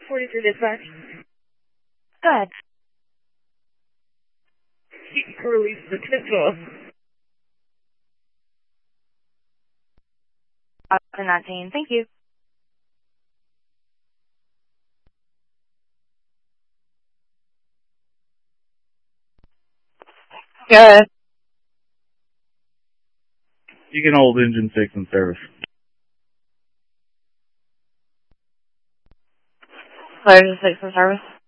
43 dispatch. Go ahead. You can release the tip-off. 19. Thank you. Good. You can hold engine 6 in service. Clear to 6 in service.